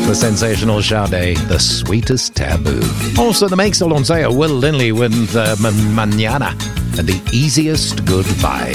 The sensational Sade, The Sweetest Taboo. Also, the Makesel on sale, Will Lindley with Mañana and The Easiest Goodbye.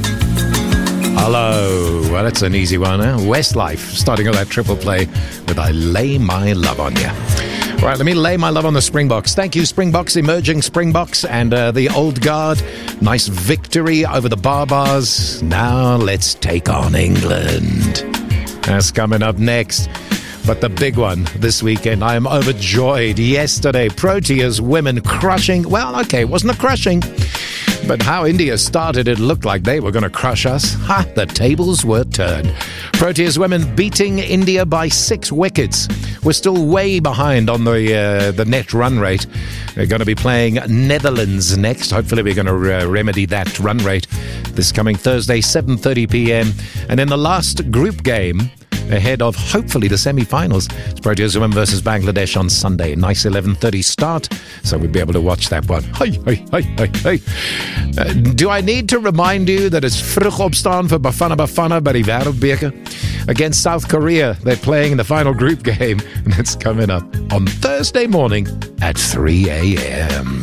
Hello. Well, that's an easy one, huh? Westlife, starting with that triple play with I Lay My Love on Ya. Right, let me lay my love on the Springboks. Thank you, Springboks, emerging Springboks, and the Old Guard. Nice victory over the Barbars. Now let's take on England. That's coming up next. But the big one this weekend, I am overjoyed. Yesterday, Proteas women crushing. Well, okay, it wasn't a crushing. But how India started, it looked like they were going to crush us. Ha, the tables were turned. Proteas women beating India by 6 wickets. We're still way behind on the net run rate. We're going to be playing Netherlands next. Hopefully we're going to remedy that run rate this coming Thursday, 7:30 p.m. And in the last group game, ahead of hopefully the semi-finals, it's Proteas women versus Bangladesh on Sunday. Nice 11:30 start, so we'll be able to watch that one. Hey. Do I need to remind you that it's vroeg opstaan for Bafana by the Wêreldbeker? Against South Korea, they're playing in the final group game, and it's coming up on Thursday morning at 3 a.m.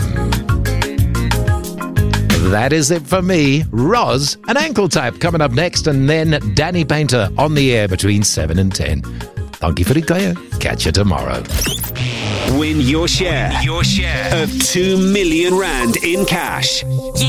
That is it for me. Roz, an ankle tap coming up next, and then Danny Painter on the air between 7 and 10. Thank you for the kaya. Catch you tomorrow. Win your share of 2 million rand in cash.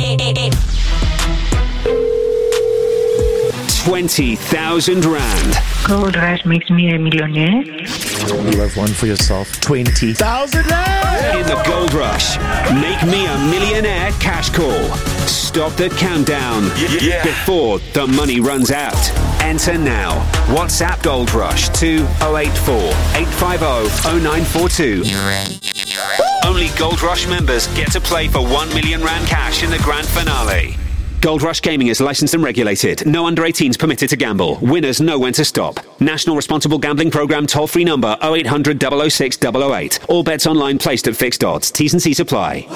20,000 rand. Gold rush makes me a millionaire. You have one for yourself. 20,000 rand! In the Gold Rush, make me a millionaire cash call. Stop the countdown before the money runs out. Enter now. WhatsApp Gold Rush to 084 850 0942. Only Gold Rush members get to play for 1 million rand cash in the grand finale. Gold Rush Gaming is licensed and regulated. No under 18s permitted to gamble. Winners know when to stop. National Responsible Gambling Programme toll-free number 0800 006 008. All bets online placed at fixed odds. T's and C's apply.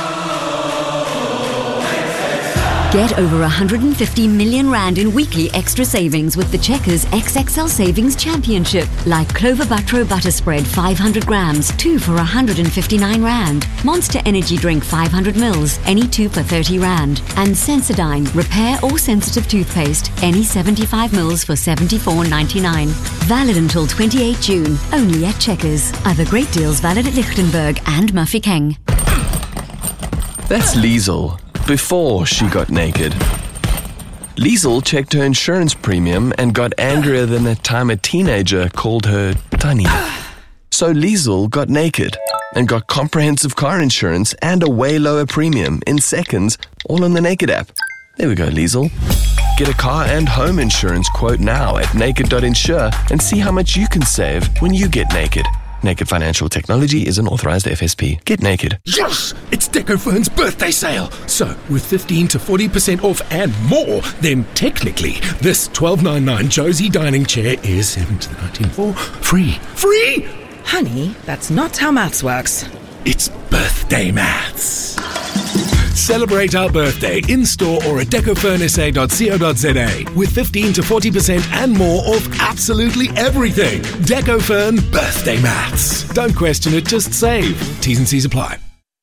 Get over 150 million rand in weekly extra savings with the Checkers XXL Savings Championship. Like Clover Butro Butter Spread 500 grams, 2 for 159 rand. Monster Energy Drink 500 mils, any 2 for 30 rand. And Sensodyne Repair or Sensitive Toothpaste, any 75 mils for 74.99. Valid until 28 June, only at Checkers. Other great deals valid at Lichtenberg and Mafeking. That's Liesel. Before she got naked. Liesel checked her insurance premium and got angrier than the time a teenager called her tiny. So Liesel got naked and got comprehensive car insurance and a way lower premium in seconds, all on the Naked app. There we go, Liesel. Get a car and home insurance quote now at naked.insure and see how much you can save when you get naked. Naked Financial Technology is an authorized FSP. Get naked. Yes! It's Decophone's birthday sale. So, with 15 to 40% off and more, then technically, this $12.99 Josie dining chair is $17.19 for free. Free! Honey, that's not how maths works. It's birthday maths. Celebrate our birthday in-store or at decofurnsa.co.za with 15 to 40% and more off absolutely everything. Decofurn birthday maths. Don't question it, just save. T's and C's apply.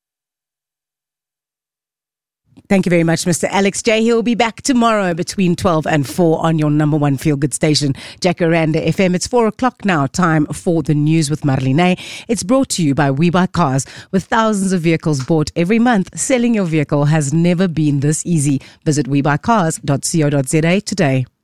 Thank you very much, Mr. Alex J. He'll be back tomorrow between 12 and 4 on your number one feel-good station, Jacaranda FM. It's 4 o'clock now, time for the news with Marlene. It's brought to you by We Buy Cars. With thousands of vehicles bought every month, selling your vehicle has never been this easy. Visit webuycars.co.za today.